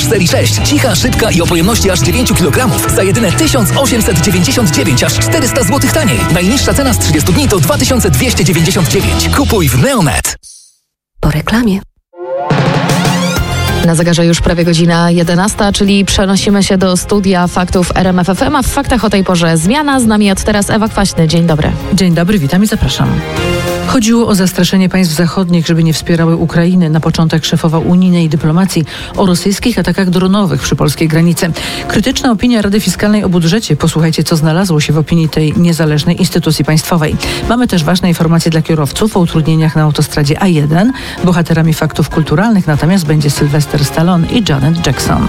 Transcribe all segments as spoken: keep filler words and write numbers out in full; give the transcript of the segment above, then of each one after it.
serii sześć. Cicha, szybka i o pojemności aż dziewięć kilogramów. Za jedyne tysiąc osiemset dziewięćdziesiąt dziewięć, aż czterysta złotych taniej. Najniższa cena z trzydziestu dni to dwa tysiące dwieście dziewięćdziesiąt dziewięć. Kupuj w Neonet. Po reklamie. Na zegarze już prawie godzina jedenasta, czyli przenosimy się do studia faktów R M F F M, a w faktach o tej porze zmiana. Z nami od teraz Ewa Kwaśny. Dzień dobry. Dzień dobry, witam i zapraszam. Chodziło o zastraszenie państw zachodnich, żeby nie wspierały Ukrainy. Na początek szefowa unijnej dyplomacji o rosyjskich atakach dronowych przy polskiej granicy. Krytyczna opinia Rady Fiskalnej o budżecie. Posłuchajcie, co znalazło się w opinii tej niezależnej instytucji państwowej. Mamy też ważne informacje dla kierowców o utrudnieniach na autostradzie A jeden. Bohaterami faktów kulturalnych natomiast będzie Sylwester Stallone i Janet Jackson.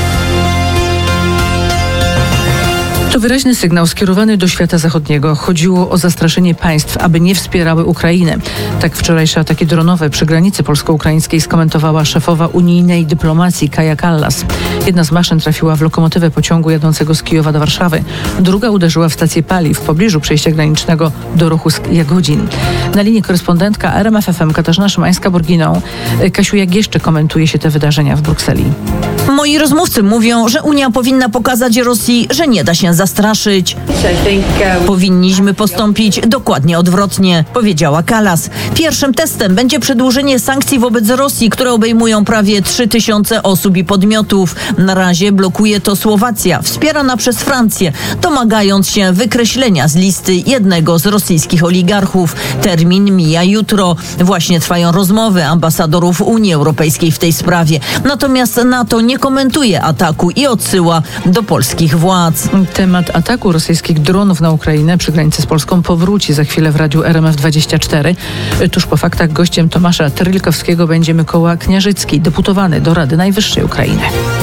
To wyraźny sygnał skierowany do świata zachodniego. Chodziło o zastraszenie państw, aby nie wspierały Ukrainy. Tak wczorajsze ataki dronowe przy granicy polsko-ukraińskiej skomentowała szefowa unijnej dyplomacji Kaja Kallas. Jedna z maszyn trafiła w lokomotywę pociągu jadącego z Kijowa do Warszawy. Druga uderzyła w stację paliw w pobliżu przejścia granicznego do Rochusk-Jagodzin. Na linii korespondentka R M F F M Katarzyna Szymańska-Borginą. Kasiu, jak jeszcze komentuje się te wydarzenia w Brukseli? Moi rozmówcy mówią, że Unia powinna pokazać Rosji, że nie da się zastraszyć. Powinniśmy postąpić dokładnie odwrotnie, powiedziała Kallas. Pierwszym testem będzie przedłużenie sankcji wobec Rosji, które obejmują prawie trzy tysiące osób i podmiotów. Na razie blokuje to Słowacja, wspierana przez Francję, domagając się wykreślenia z listy jednego z rosyjskich oligarchów. Termin mija jutro. Właśnie trwają rozmowy ambasadorów Unii Europejskiej w tej sprawie. Natomiast NATO nie komentuje ataku i odsyła do polskich władz. Temat ataku rosyjskich dronów na Ukrainę przy granicy z Polską powróci za chwilę w Radiu R M F dwadzieścia cztery. Tuż po faktach gościem Tomasza Terlikowskiego będzie Mykoła Kniarzycki, deputowany do Rady Najwyższej Ukrainy.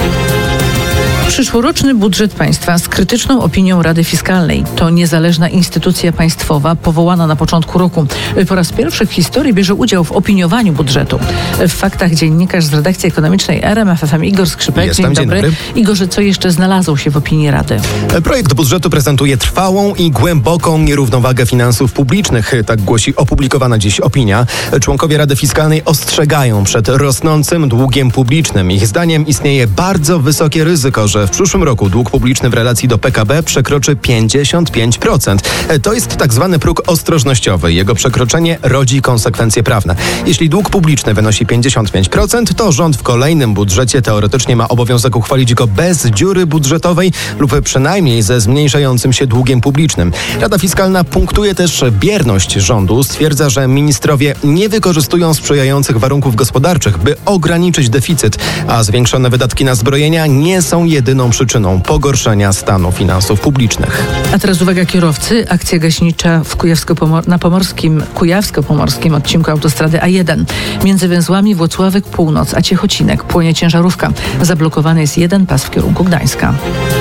Przyszłoroczny budżet państwa z krytyczną opinią Rady Fiskalnej. To niezależna instytucja państwowa powołana na początku roku. Po raz pierwszy w historii bierze udział w opiniowaniu budżetu. W faktach dziennikarz z redakcji ekonomicznej R M F F M Igor Skrzypek. Jestem, dzień, dobry. dzień dobry. Igorze, co jeszcze znalazło się w opinii Rady? Projekt budżetu prezentuje trwałą i głęboką nierównowagę finansów publicznych. Tak głosi opublikowana dziś opinia. Członkowie Rady Fiskalnej ostrzegają przed rosnącym długiem publicznym. Ich zdaniem istnieje bardzo wysokie ryzyko, że w przyszłym roku dług publiczny w relacji do P K B przekroczy pięćdziesiąt pięć procent. To jest tak zwany próg ostrożnościowy. Jego przekroczenie rodzi konsekwencje prawne. Jeśli dług publiczny wynosi pięćdziesiąt pięć procent, to rząd w kolejnym budżecie teoretycznie ma obowiązek uchwalić go bez dziury budżetowej lub przynajmniej ze zmniejszającym się długiem publicznym. Rada Fiskalna punktuje też bierność rządu. Stwierdza, że ministrowie nie wykorzystują sprzyjających warunków gospodarczych, by ograniczyć deficyt, a zwiększone wydatki na zbrojenia nie są jedyną przyczyną pogorszenia stanu finansów publicznych. A teraz uwaga kierowcy. Akcja gaśnicza w Kujawsko-Pomor- na Pomorskim, Kujawsko-Pomorskim odcinku autostrady A jeden. Między węzłami Włocławek Północ a Ciechocinek płonie ciężarówka. Zablokowany jest jeden pas w kierunku Gdańska.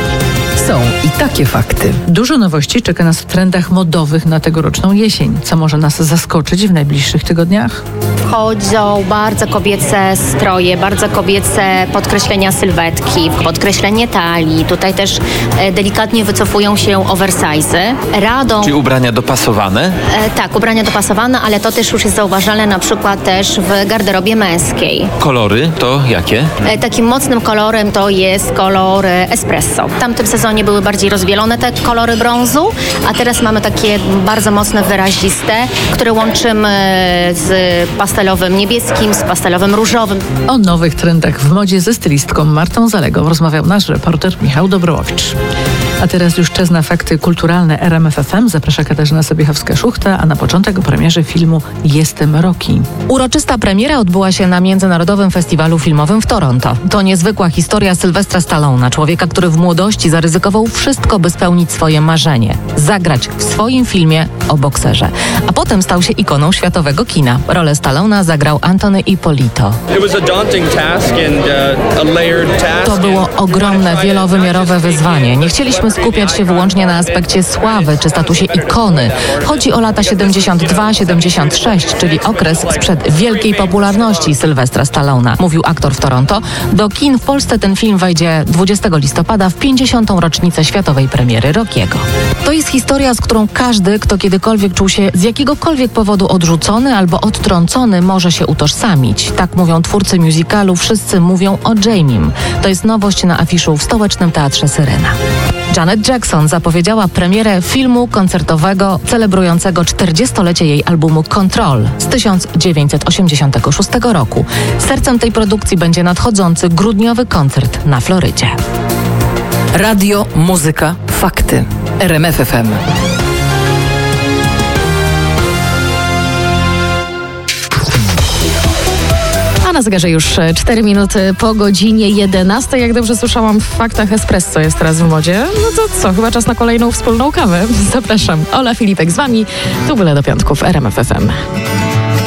Są i takie fakty. Dużo nowości czeka nas w trendach modowych na tegoroczną jesień. Co może nas zaskoczyć w najbliższych tygodniach? Wchodzą bardzo kobiece stroje, bardzo kobiece podkreślenia sylwetki, podkreślenie talii. Tutaj też e, delikatnie wycofują się oversize'y. Radą... Czyli ubrania dopasowane? E, tak, ubrania dopasowane, ale to też już jest zauważalne na przykład też w garderobie męskiej. Kolory to jakie? E, takim mocnym kolorem to jest kolor espresso. W tamtym sezonie były bardziej rozwielone te kolory brązu, a teraz mamy takie bardzo mocne, wyraziste, które łączymy z pastelowym niebieskim, z pastelowym różowym. O nowych trendach w modzie ze stylistką Martą Zalegą rozmawiał nasz reporter Michał Dobrowicz. A teraz już czas na fakty kulturalne R M F F M. Zaprasza Katarzyna Sobiechowska-Szuchta, a na początek o premierze filmu Jestem Rocky. Uroczysta premiera odbyła się na Międzynarodowym Festiwalu Filmowym w Toronto. To niezwykła historia Sylwestra Stallona, człowieka, który w młodości zaryzykował wszystko, by spełnić swoje marzenie. Zagrać w swoim filmie o bokserze. A potem stał się ikoną światowego kina. Rolę Stallona zagrał Anthony Ippolito. To było ogromne, wielowymiarowe wyzwanie. Nie chcieliśmy powinniśmy skupiać się wyłącznie na aspekcie sławy czy statusie ikony. Chodzi o lata siedemdziesiąt dwa siedemdziesiąt sześć, czyli okres sprzed wielkiej popularności Sylwestra Stallona, mówił aktor w Toronto. Do kin w Polsce ten film wejdzie dwudziestego listopada w pięćdziesiątą rocznicę światowej premiery Rockiego. To jest historia, z którą każdy, kto kiedykolwiek czuł się z jakiegokolwiek powodu odrzucony albo odtrącony, może się utożsamić. Tak mówią twórcy musicalu Wszyscy mówią o Jamiem. To jest nowość na afiszu w Stołecznym Teatrze Syrena. Janet Jackson zapowiedziała premierę filmu koncertowego celebrującego czterdziestolecie jej albumu Control z tysiąc dziewięćset osiemdziesiątego szóstego roku. Sercem tej produkcji będzie nadchodzący grudniowy koncert na Florydzie. Radio, muzyka, fakty. R M F F M. A na zegarze już cztery minuty po godzinie jedenastej. Jak dobrze słyszałam, w faktach espresso jest teraz w modzie. No to co, chyba czas na kolejną wspólną kawę. Zapraszam. Ola Filipek z wami. Tu byle do piątków. R M F F M.